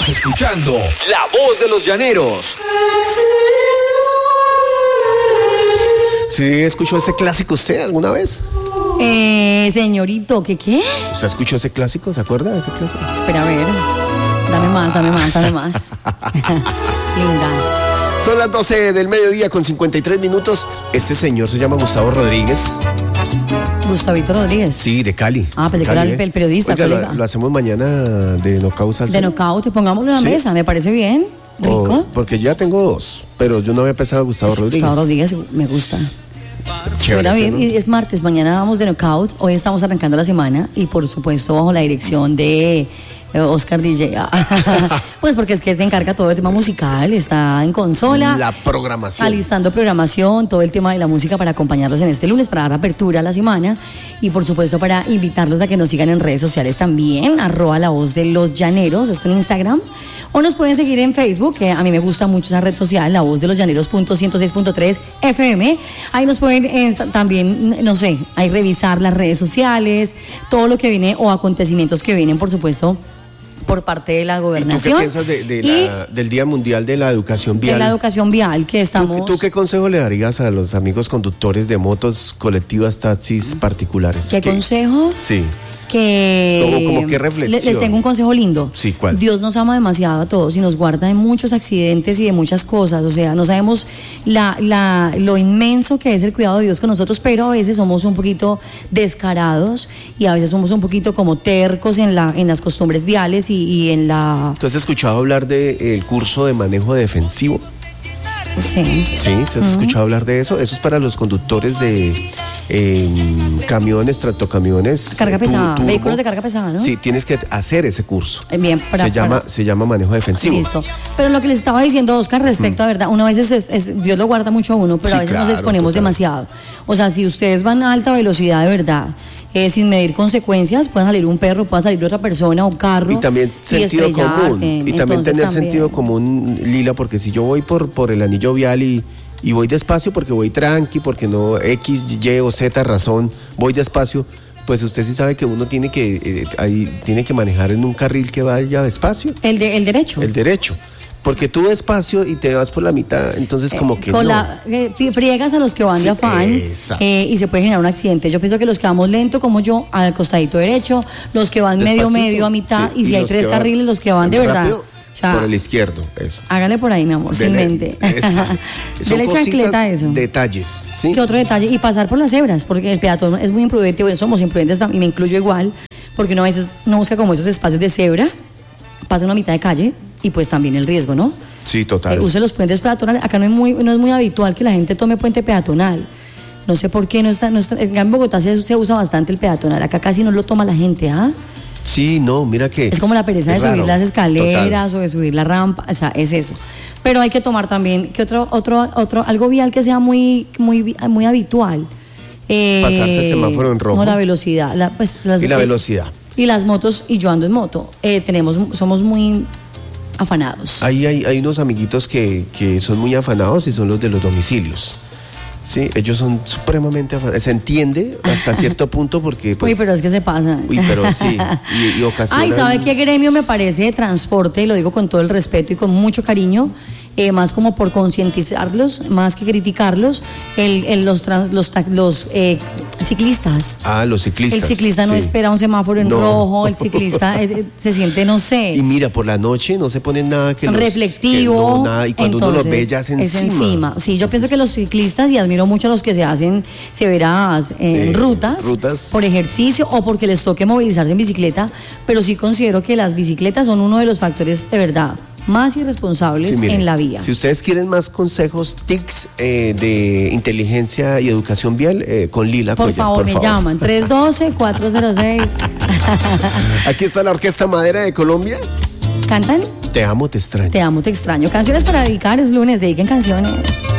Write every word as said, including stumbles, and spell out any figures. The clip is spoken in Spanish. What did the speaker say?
Estás escuchando La Voz de los Llaneros. ¿Sí escuchó ese clásico usted alguna vez? Eh, señorito, ¿qué qué? ¿Usted escuchó ese clásico? ¿Se acuerda de ese clásico? Espera, a ver. Dame más, dame más, dame más. Linda. Son las doce del mediodía con cincuenta y tres minutos. Este señor se llama Gustavo Rodríguez. Gustavito Rodríguez. Sí, de Cali. Ah, pensé que era el, el periodista. Oiga, lo, lo hacemos mañana de Knockout Salsa. De Knockout, pongámoslo en la ¿Sí? mesa, me parece bien. Rico. Oh, porque ya tengo dos, pero yo no había pensado en Gustavo Rodríguez. Gustavo Rodríguez me gusta. Chévere, Suena bien, ¿no? y es martes, mañana vamos de Knockout. Hoy estamos arrancando la semana y por supuesto bajo la dirección de Oscar D J. Pues porque es que se encarga todo el tema musical, está en consola. La programación. Alistando programación, todo el tema de la música para acompañarlos en este lunes, para dar apertura a la semana y por supuesto para invitarlos a que nos sigan en redes sociales también, arroba La Voz de los Llaneros, esto en Instagram, o nos pueden seguir en Facebook, que a mí me gusta mucho esa red social, La Voz de los Llaneros punto ciento seis punto tres F M. Ahí nos pueden eh, también, no sé, ahí revisar las redes sociales, todo lo que viene o acontecimientos que vienen, por supuesto, por parte de la gobernación. ¿Y tú qué piensas de, de la, del Día Mundial de la Educación Vial? De la educación vial, que estamos... ¿Tú, ¿Tú qué consejo le darías a los amigos conductores de motos, colectivas, taxis particulares? ¿Qué, ¿Qué consejo? Sí. Que como, como qué reflexión. Les tengo un consejo lindo. Sí, ¿cuál? Dios nos ama demasiado a todos y nos guarda de muchos accidentes y de muchas cosas. O sea, no sabemos la, la, lo inmenso que es el cuidado de Dios con nosotros, pero a veces somos un poquito descarados y a veces somos un poquito como tercos en, la, en las costumbres viales y, y en la... ¿Tú has escuchado hablar del curso de manejo defensivo? Sí. Sí, ¿se has uh-huh. escuchado hablar de eso? Eso es para los conductores de eh, camiones, tractocamiones. Carga pesada, turbo. Vehículos de carga pesada, ¿no? Sí, tienes que hacer ese curso. Bien, para, se, llama, para... se llama manejo defensivo. Listo. Pero lo que les estaba diciendo, Oscar, respecto mm. a verdad, uno a veces, es, es, Dios lo guarda mucho a uno, pero sí, a veces claro, nos exponemos total. demasiado. O sea, si ustedes van a alta velocidad de verdad, eh, sin medir consecuencias, puede salir un perro, puede salir otra persona, un carro. Y también sentido y común. Y también Entonces, tener también... sentido común, Lila, porque si yo voy por, por el anillo vial y... y voy despacio porque voy tranqui, porque no X, Y o Z razón, voy despacio, pues usted sí sabe que uno tiene que eh, ahí tiene que manejar en un carril que vaya despacio. El de, el derecho. El derecho. Porque tú despacio y te vas por la mitad, entonces como eh, que con no. La, eh, friegas a los que van sí, de afán eh, y se puede generar un accidente. Yo pienso que los que vamos lento como yo, al costadito derecho, los que van despacito, medio, medio a mitad, sí, y si y hay tres carriles, los que van de verdad. Rápido, o sea, por el izquierdo, eso. Hágale por ahí, mi amor, Dele, sin mente. Dele chancleta eso. Detalles, ¿sí? ¿Qué otro detalle? Y pasar por las cebras, porque el peatón es muy imprudente, bueno, somos imprudentes y me incluyo igual, porque uno a veces no busca como esos espacios de cebra, pasa una mitad de calle y pues también el riesgo, ¿no? Sí, total. Eh, use los puentes peatonales. Acá no es muy, no es muy habitual que la gente tome puente peatonal. No sé por qué no está, no está en Bogotá se, se usa bastante el peatonal, acá casi no lo toma la gente, ¿ah? ¿eh? Sí, no, mira que... Es como la pereza de raro, subir las escaleras total. O de subir la rampa, o sea, es eso. Pero hay que tomar también, que otro, otro, otro, algo vial que sea muy, muy, muy habitual. Eh, Pasarse el semáforo en rojo. No, la velocidad. La, pues, las, y la eh, velocidad. Y las motos, y yo ando en moto, eh, tenemos, somos muy afanados. Ahí hay, hay unos amiguitos que, que son muy afanados y son los de los domicilios. Sí, ellos son supremamente afanados. Se entiende hasta cierto punto porque... Pues, uy, pero es que se pasa. Uy, pero sí, y, y ocasionan... Ay, ¿sabe qué gremio me parece de transporte? Y lo digo con todo el respeto y con mucho cariño. Eh, más como por concientizarlos, más que criticarlos, el, el, los, trans, los, los eh, ciclistas. Ah, los ciclistas. El ciclista no sí. espera un semáforo en no. rojo, el ciclista eh, se siente, no sé. Y mira, por la noche no se ponen nada que los... reflectivo. Que no, nada, y cuando entonces, uno los ve ya es encima. Es encima. Sí, yo entonces, pienso que los ciclistas, y admiro mucho a los que se hacen severas eh, eh, rutas, rutas por ejercicio o porque les toque movilizarse en bicicleta, pero sí considero que las bicicletas son uno de los factores de verdad más irresponsables sí, mire, en la vía. Si ustedes quieren más consejos, tics eh, de inteligencia y educación vial, eh, con Lila Por Cuellar, favor, por me favor. llaman, tres uno dos, cuatro cero seis. Aquí está la Orquesta Madera de Colombia. ¿Cantan? Te amo, te extraño. Te amo, te extraño. Canciones para dedicar, es lunes, dediquen canciones.